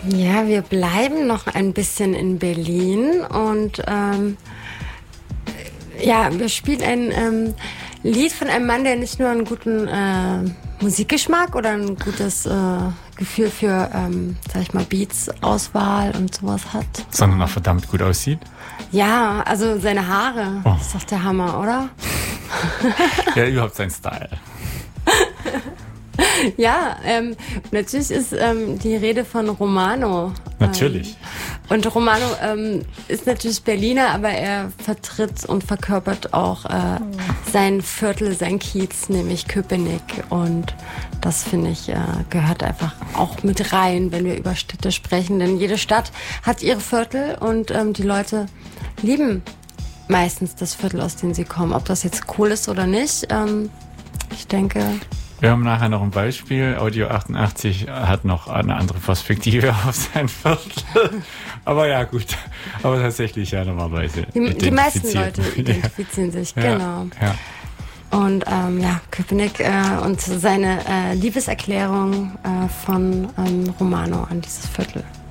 Ja, wir bleiben noch ein bisschen in Berlin und wir spielen ein Lied von einem Mann, der nicht nur einen guten Musikgeschmack oder ein gutes Gefühl für, sag ich mal, Beats-Auswahl und sowas hat. Sondern auch verdammt gut aussieht. Ja, also seine Haare, das ist doch der Hammer, oder? Ja, überhaupt sein Style. Ja, natürlich ist die Rede von Romano. Natürlich. Und Romano ist natürlich Berliner, aber er vertritt und verkörpert auch sein Viertel, sein Kiez, nämlich Köpenick. Und das, finde ich, gehört einfach auch mit rein, wenn wir über Städte sprechen. Denn jede Stadt hat ihre Viertel und die Leute lieben meistens das Viertel, aus dem sie kommen. Ob das jetzt cool ist oder nicht, ich denke... Wir haben nachher noch ein Beispiel. Audio 88 hat noch eine andere Perspektive auf sein Viertel. Aber ja, gut. Aber tatsächlich, ja, normalerweise. Die meisten Leute identifizieren sich, genau. Ja. Und Köpenick und seine Liebeserklärung von Romano an dieses Viertel.